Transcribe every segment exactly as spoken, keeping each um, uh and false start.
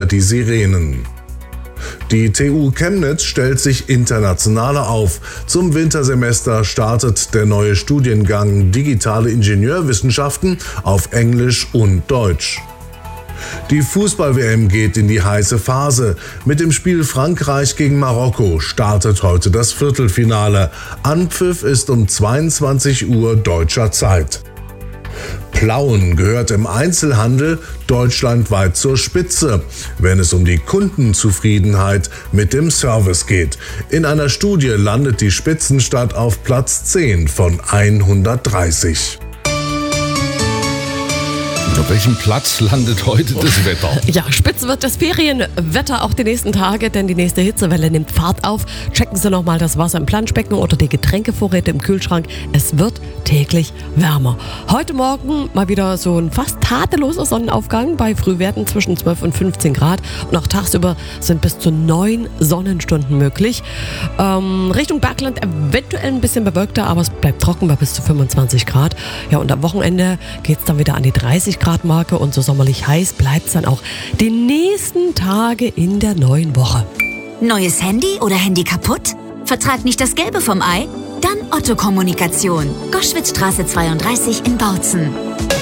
die Sirenen. Die T U Chemnitz stellt sich internationaler auf. Zum Wintersemester startet der neue Studiengang Digitale Ingenieurwissenschaften auf Englisch und Deutsch. Die Fußball-W M geht in die heiße Phase. Mit dem Spiel Frankreich gegen Marokko startet heute das Viertelfinale. Anpfiff ist um zweiundzwanzig Uhr deutscher Zeit. Plauen gehört im Einzelhandel deutschlandweit zur Spitze, wenn es um die Kundenzufriedenheit mit dem Service geht. In einer Studie landet die Spitzenstadt auf Platz zehn von hundertdreißig. Auf welchem Platz landet heute das Wetter? Ja, spitze wird das Ferienwetter auch die nächsten Tage, denn die nächste Hitzewelle nimmt Fahrt auf. Checken Sie nochmal das Wasser im Planschbecken oder die Getränkevorräte im Kühlschrank. Es wird täglich wärmer. Heute Morgen mal wieder so ein fast tadelloser Sonnenaufgang bei Frühwerten zwischen zwölf und fünfzehn Grad. Und auch tagsüber sind bis zu neun Sonnenstunden möglich. Ähm, Richtung Bergland eventuell ein bisschen bewölkter, aber es bleibt trocken bei bis zu fünfundzwanzig Grad. Ja, und am Wochenende geht es dann wieder an die dreißig Grad Marke und so sommerlich heiß bleibt es dann auch die nächsten Tage in der neuen Woche. Neues Handy oder Handy kaputt? Vertrag nicht das Gelbe vom Ei? Dann Otto Kommunikation. Goschwitzstraße zweiunddreißig in Bautzen.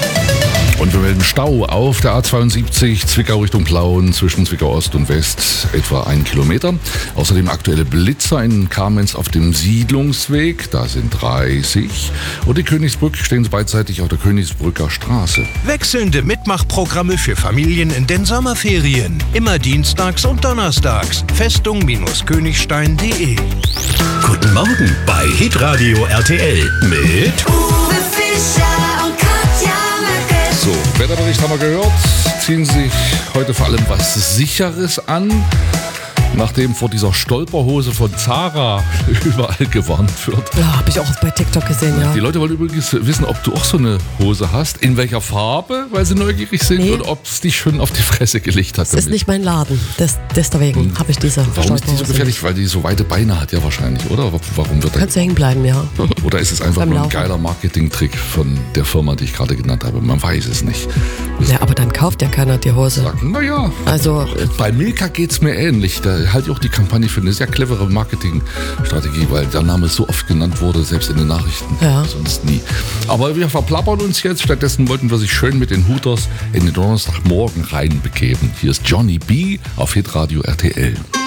Und wir melden Stau auf der A zweiundsiebzig Zwickau Richtung Plauen zwischen Zwickau Ost und West etwa einen Kilometer. Außerdem aktuelle Blitzer in Kamenz auf dem Siedlungsweg, da sind dreißig. Und die Königsbrück stehen beidseitig auf der Königsbrücker Straße. Wechselnde Mitmachprogramme für Familien in den Sommerferien. Immer dienstags und donnerstags. Festung-Königstein punkt de. Guten Morgen bei Hitradio R T L mit Uwe Fischer und Katja Möcke. So, Wetterbericht haben wir gehört. Ziehen Sie sich heute vor allem was Sicheres an, nachdem vor dieser Stolperhose von Zara überall gewarnt wird. Ja, habe ich auch bei TikTok gesehen, ja. Die Leute wollen übrigens wissen, ob du auch so eine Hose hast, in welcher Farbe, weil sie neugierig sind, nee. Und ob es dich schon auf die Fresse gelegt hat. Das ist nicht mein Laden, das, deswegen habe ich diese Warum ist die so gefährlich? Weil die so weite Beine hat ja wahrscheinlich, oder? Warum wird Kannst du hängen bleiben, ja. Oder ist es einfach nur ein geiler Marketing-Trick von der Firma, die ich gerade genannt habe? Man weiß es nicht. Das ja, aber dann kauft ja keiner die Hose. Sagen, naja, also, bei Milka geht es mir ähnlich. Da halte ich auch die Kampagne für eine sehr clevere Marketingstrategie, weil der Name so oft genannt wurde, selbst in den Nachrichten. Ja. Sonst nie. Aber wir verplappern uns jetzt. Stattdessen wollten wir sich schön mit den Hooters in den Donnerstagmorgen reinbegeben. Hier ist Johnny B. auf Hitradio R T L.